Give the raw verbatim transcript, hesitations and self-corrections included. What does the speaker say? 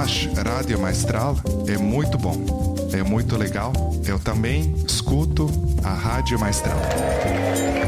acho Rádio Maestral é muito bom, é muito legal. Eu também escuto a Rádio Maestral.